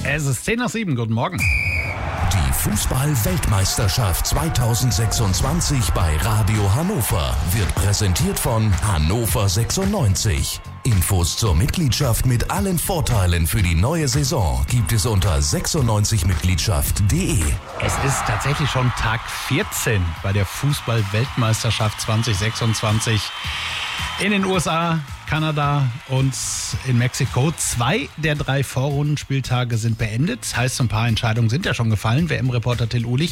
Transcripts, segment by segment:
Es ist 6:10, guten Morgen. Die Fußball-Weltmeisterschaft 2026 bei Radio Hannover wird präsentiert von Hannover 96. Infos zur Mitgliedschaft mit allen Vorteilen für die neue Saison gibt es unter 96mitgliedschaft.de. Es ist tatsächlich schon Tag 14 bei der Fußball-Weltmeisterschaft 2026 in den USA, Kanada und in Mexiko. 2 der 3 Vorrundenspieltage sind beendet. Heißt, ein paar Entscheidungen sind ja schon gefallen. WM-Reporter Till Uhlich,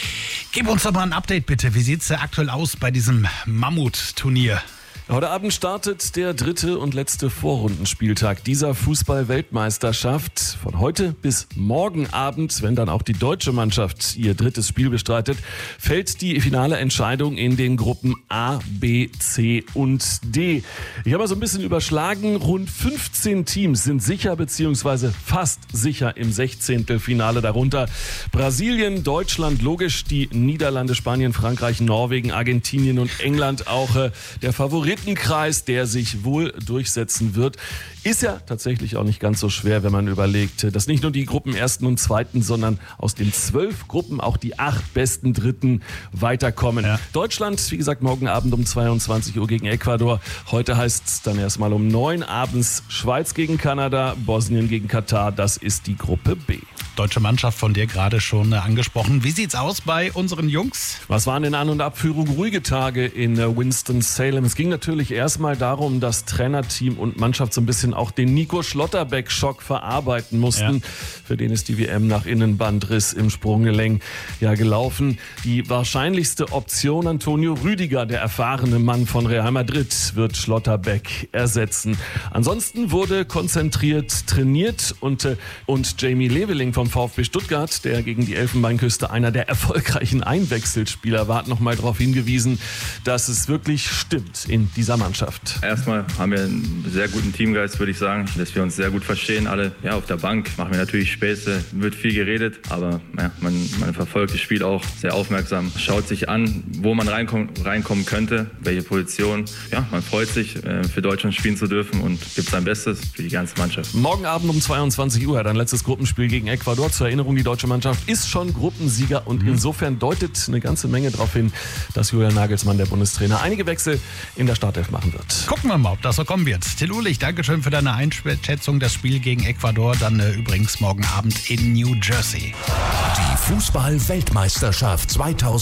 gib uns doch mal ein Update bitte. Wie sieht es aktuell aus bei diesem Mammutturnier? Heute Abend startet der 3. und letzte Vorrundenspieltag dieser Fußball-Weltmeisterschaft. Von heute bis morgen Abend, wenn dann auch die deutsche Mannschaft ihr 3. Spiel bestreitet, fällt die finale Entscheidung in den Gruppen A, B, C und D. Ich habe mal so ein bisschen überschlagen. Rund 15 Teams sind sicher bzw. fast sicher im 16. Finale. Darunter Brasilien, Deutschland, logisch die Niederlande, Spanien, Frankreich, Norwegen, Argentinien und England. Auch der Favoritenkreis, der sich wohl durchsetzen wird, ist ja tatsächlich auch nicht ganz so schwer, wenn man überlegt, dass nicht nur die Gruppen 1. und 2., sondern aus den 12 Gruppen auch die 8 besten Dritten weiterkommen. Ja. Deutschland, wie gesagt, morgen Abend um 22 Uhr gegen Ecuador. Heute heißt es dann erstmal um 9 abends Schweiz gegen Kanada, Bosnien gegen Katar. Das ist die Gruppe B. Deutsche Mannschaft von dir gerade schon angesprochen. Wie sieht's aus bei unseren Jungs? Was waren in An- und Abführung ruhige Tage in Winston-Salem? Es ging natürlich erstmal darum, dass Trainerteam und Mannschaft so ein bisschen auch den Nico Schlotterbeck-Schock verarbeiten mussten. Ja. Für den ist die WM nach Innenbandriss im Sprunggelenk gelaufen. Die wahrscheinlichste Option, Antonio Rüdiger, der erfahrene Mann von Real Madrid, wird Schlotterbeck ersetzen. Ansonsten wurde konzentriert trainiert und Jamie Leveling vom VfB Stuttgart, der gegen die Elfenbeinküste einer der erfolgreichen Einwechselspieler war, hat nochmal darauf hingewiesen, dass es wirklich stimmt in dieser Mannschaft. Erstmal haben wir einen sehr guten Teamgeist, würde ich sagen, dass wir uns sehr gut verstehen. Alle auf der Bank machen wir natürlich Späße, wird viel geredet, aber man verfolgt das Spiel auch sehr aufmerksam, schaut sich an, wo man reinkommen könnte, welche Position. Ja, man freut sich, für Deutschland spielen zu dürfen und gibt sein Bestes für die ganze Mannschaft. Morgen Abend um 22 Uhr dann letztes Gruppenspiel gegen Ecuador. Zur Erinnerung, die deutsche Mannschaft ist schon Gruppensieger und insofern deutet eine ganze Menge darauf hin, dass Julian Nagelsmann, der Bundestrainer, einige Wechsel in der Startelf machen wird. Gucken wir mal, ob das so kommen wird. Till Uhlich, Dankeschön für deine Einschätzung. Das Spiel gegen Ecuador dann übrigens morgen Abend in New Jersey. Die Fußball-Weltmeisterschaft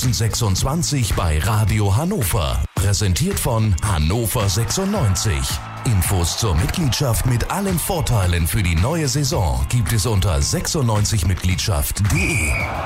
2026 bei Radio Hannover. Präsentiert von Hannover 96. Infos zur Mitgliedschaft mit allen Vorteilen für die neue Saison gibt es unter 96mitgliedschaft.de.